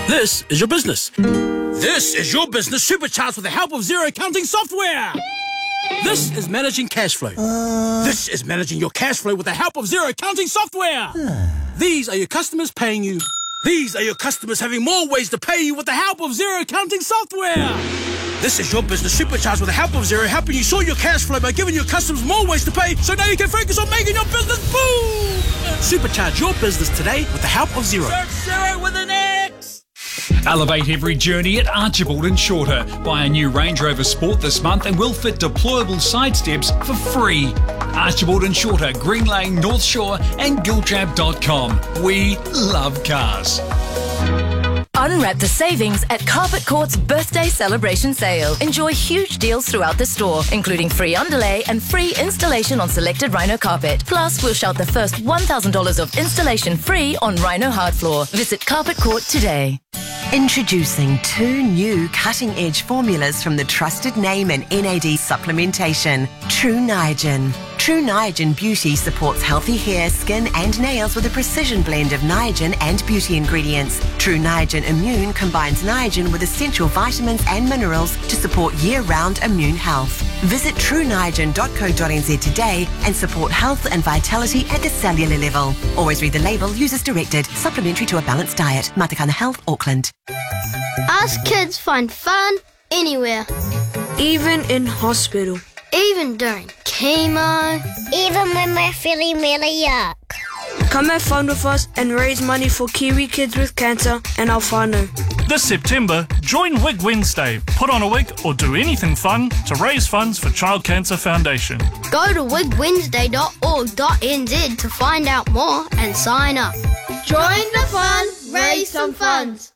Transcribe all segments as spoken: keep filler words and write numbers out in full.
This is your business. This is your business supercharged with the help of Xero accounting software. This is managing cash flow. Uh... This is managing your cash flow with the help of Xero accounting software. These are your customers paying you. These are your customers having more ways to pay you with the help of Xero accounting software. This is your business supercharged with the help of Xero, helping you sort your cash flow by giving your customers more ways to pay, so now you can focus on making your business boom. Supercharge your business today with the help of Xero. Search Xero with an X. Elevate every journey at Archibald and Shorter. Buy a new Range Rover Sport this month and we'll fit deployable side steps for free. Archibald and Shorter, Green Lane, North Shore and giltrap dot com. We love cars. Unwrap the savings at Carpet Court's birthday celebration sale. Enjoy huge deals throughout the store, including free underlay and free installation on selected Rhino carpet. Plus, we'll shout the first one thousand dollars of installation free on Rhino hard floor. Visit Carpet Court today. Introducing two new cutting-edge formulas from the trusted name in N A D supplementation, True Niagen. True Niagen Beauty supports healthy hair, skin and nails with a precision blend of Niagen and beauty ingredients. True Niagen Immune combines Niagen with essential vitamins and minerals to support year-round immune health. Visit true niagen dot co dot n z today and support health and vitality at the cellular level. Always read the label, use as directed. Supplementary to a balanced diet. Matakana Health, Auckland. Us kids find fun anywhere. Even in hospital. Even during chemo. Even when we're feeling really yuck. Come have fun with us and raise money for Kiwi kids with cancer and our whānau. This September, join Wig Wednesday. Put on a wig or do anything fun to raise funds for Child Cancer Foundation. Go to wig wednesday dot org dot n z to find out more and sign up. Join the fun, raise some funds.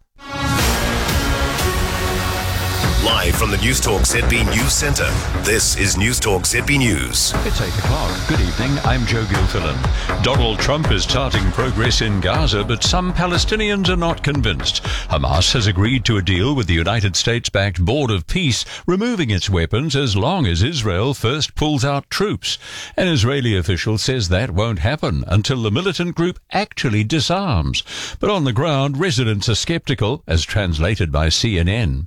Live from the Newstalk Z B News Centre, this is Newstalk Z B News. It's eight o'clock. Good evening, I'm Joe Gilfillan. Donald Trump is touting progress in Gaza, but some Palestinians are not convinced. Hamas has agreed to a deal with the United States-backed Board of Peace, removing its weapons as long as Israel first pulls out troops. An Israeli official says that won't happen until the militant group actually disarms. But on the ground, residents are sceptical, as translated by C N N.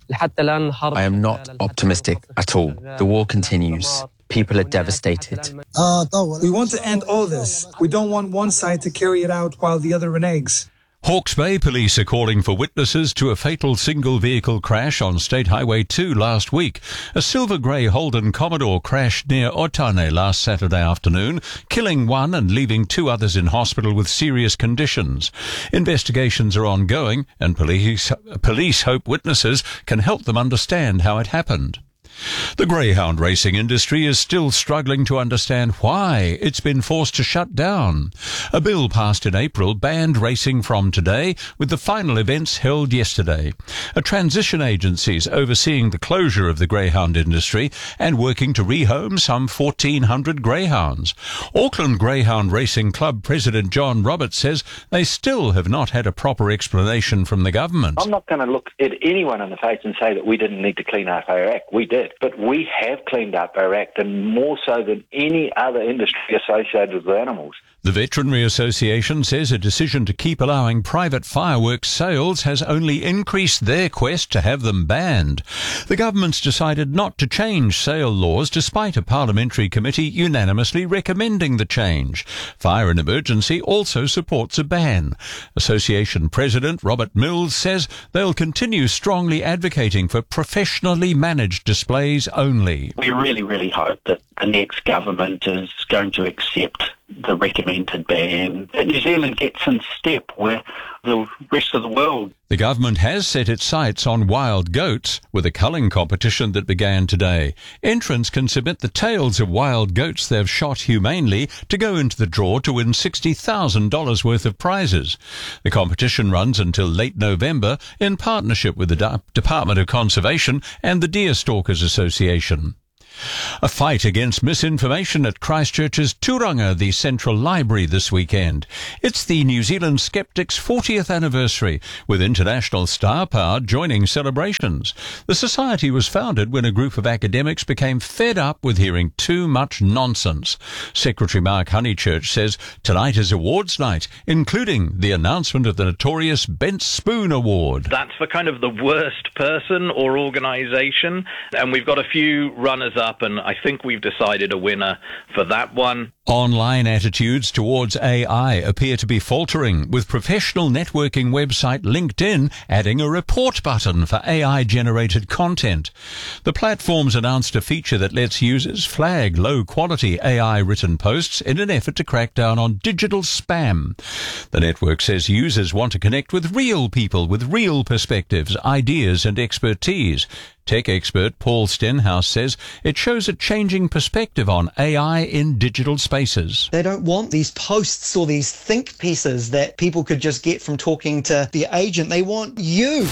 I am not optimistic at all. The war continues. People are devastated. We want to end all this. We don't want one side to carry it out while the other reneges. Hawke's Bay police are calling for witnesses to a fatal single-vehicle crash on State Highway two last week. A silver-grey Holden Commodore crashed near Otane last Saturday afternoon, killing one and leaving two others in hospital with serious conditions. Investigations are ongoing, and police, police hope witnesses can help them understand how it happened. The greyhound racing industry is still struggling to understand why it's been forced to shut down. A bill passed in April banned racing from today, with the final events held yesterday. A transition agency is overseeing the closure of the greyhound industry and working to rehome some fourteen hundred greyhounds. Auckland Greyhound Racing Club President John Roberts says they still have not had a proper explanation from the government. I'm not going to look at anyone in the face and say that we didn't need to clean up our act. We did. But we have cleaned up our act, and more so than any other industry associated with animals. The Veterinary Association says a decision to keep allowing private fireworks sales has only increased their quest to have them banned. The government's decided not to change sale laws despite a parliamentary committee unanimously recommending the change. Fire and Emergency also supports a ban. Association President Robert Mills says they'll continue strongly advocating for professionally managed displays only. We really, really hope that the next government is going to accept the recommended ban. New Zealand gets in step where the rest of the world. The government has set its sights on wild goats with a culling competition that began today. Entrants can submit the tails of wild goats they've shot humanely to go into the draw to win sixty thousand dollars worth of prizes. The competition runs until late November in partnership with the De- Department of Conservation and the Deer Stalkers Association. A fight against misinformation at Christchurch's Turanga, the Central Library, this weekend. It's the New Zealand Skeptics' fortieth anniversary, with international star power joining celebrations. The society was founded when a group of academics became fed up with hearing too much nonsense. Secretary Mark Honeychurch says tonight is awards night, including the announcement of the notorious Bent Spoon Award. That's for kind of the worst person or organisation, and we've got a few runners-up, and I think we've decided a winner for that one. Online attitudes towards A I appear to be faltering, with professional networking website LinkedIn adding a report button for A I-generated content. The platform's announced a feature that lets users flag low-quality A I-written posts in an effort to crack down on digital spam. The network says users want to connect with real people with real perspectives, ideas and expertise. Tech expert Paul Stenhouse says it shows a changing perspective on A I in digital spaces. They don't want these posts or these think pieces that people could just get from talking to the agent. They want you.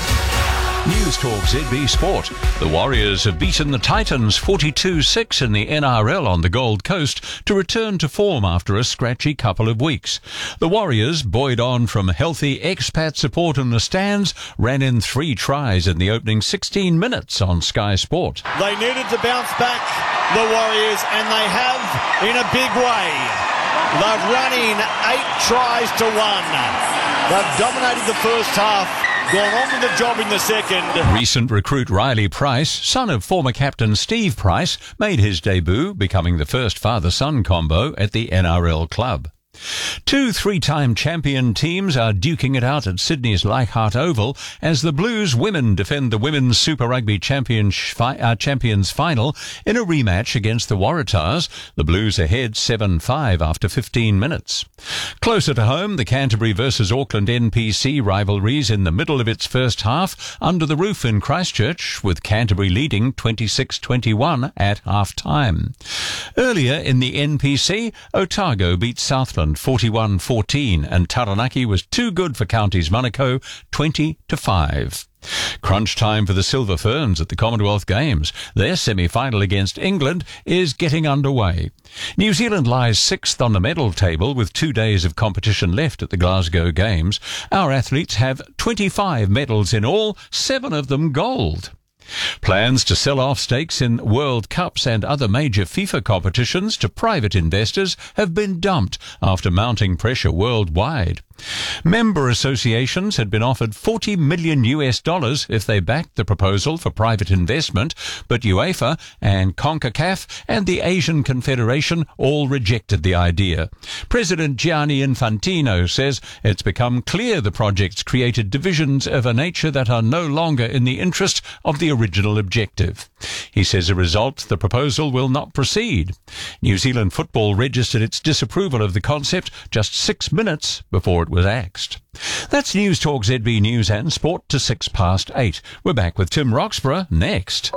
News Talk Z B Sport. The Warriors have beaten the Titans forty-two six in the N R L on the Gold Coast to return to form after a scratchy couple of weeks. The Warriors, buoyed on from healthy expat support in the stands, ran in three tries in the opening sixteen minutes on Sky Sport. They needed to bounce back, the Warriors, and they have in a big way. They've run in eight tries to one. They've dominated the first half. Gone on with the job in the second. Recent recruit Riley Price, son of former captain Steve Price, made his debut, becoming the first father-son combo at the N R L club. Two three-time champion teams are duking it out at Sydney's Leichhardt Oval as the Blues women defend the Women's Super Rugby Champions, uh, Champions final in a rematch against the Waratahs. The Blues ahead seven five after fifteen minutes. Closer to home, the Canterbury versus Auckland N P C rivalries in the middle of its first half under the roof in Christchurch, with Canterbury leading twenty-six twenty-one at half-time. Earlier in the N P C, Otago beat Southland forty-one fourteen, and Taranaki was too good for Counties Monaco twenty to five. Crunch time for the Silver Ferns at the Commonwealth Games. Their semi-final against England is getting underway. New Zealand lies sixth on the medal table with two days of competition left at the Glasgow Games. Our athletes have twenty-five medals in all, seven of them gold. Plans to sell off stakes in World Cups and other major FIFA competitions to private investors have been dumped after mounting pressure worldwide. Member associations had been offered forty million U S dollars if they backed the proposal for private investment, but UEFA and CONCACAF and the Asian Confederation all rejected the idea. President Gianni Infantino says it's become clear the project's created divisions of a nature that are no longer in the interest of the original objective. He says as a result, the proposal will not proceed. New Zealand football registered its disapproval of the concept just six minutes before it was axed. That's News Talk Z B News and Sport to six past eight. We're back with Tim Roxburgh next.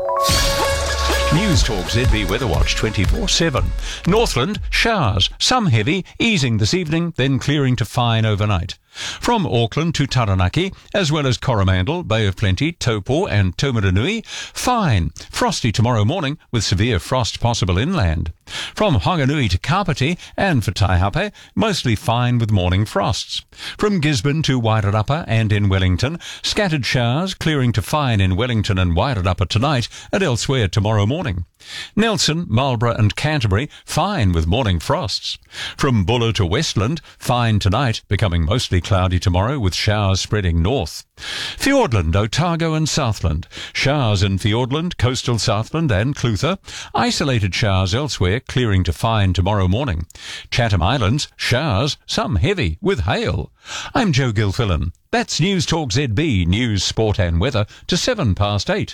News Talk Z B Weather Watch twenty-four seven. Northland, showers, some heavy, easing this evening, then clearing to fine overnight. From Auckland to Taranaki, as well as Coromandel, Bay of Plenty, Taupo and Taumarunui, fine. Frosty tomorrow morning with severe frost possible inland. From Honganui to Kapiti and for Taihape, mostly fine with morning frosts. From Gisborne to Wairarapa and in Wellington, scattered showers clearing to fine in Wellington and Wairarapa tonight and elsewhere tomorrow morning. Nelson, Marlborough and Canterbury, fine with morning frosts. From Buller to Westland, fine tonight, becoming mostly cloudy tomorrow with showers spreading north. Fiordland, Otago and Southland. Showers in Fiordland, coastal Southland and Clutha. Isolated showers elsewhere, clearing to fine tomorrow morning. Chatham Islands, showers, some heavy with hail. I'm Joe Gilfillan. That's News Talk Z B, News, Sport and Weather to seven past eight.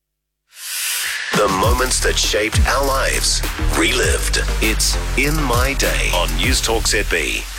The moments that shaped our lives, relived. It's In My Day on News Talk Z B.